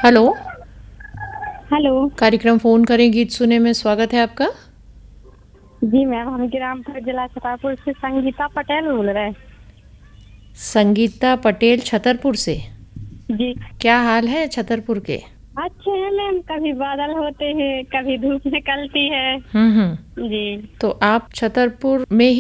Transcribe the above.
Hello. Hello. कार्यक्रम phone करें गीत सुने में स्वागत है आपका। जी मैम, हम ग्रामपुर जिला छतरपुर से संगीता पटेल बोल रहे हैं। संगीता पटेल छतरपुर से। जी। क्या हाल है छतरपुर के? अच्छे हैं मैम, कभी बादल होते हैं, कभी धूप निकलती है। हम्म। जी। तो आप छतरपुर में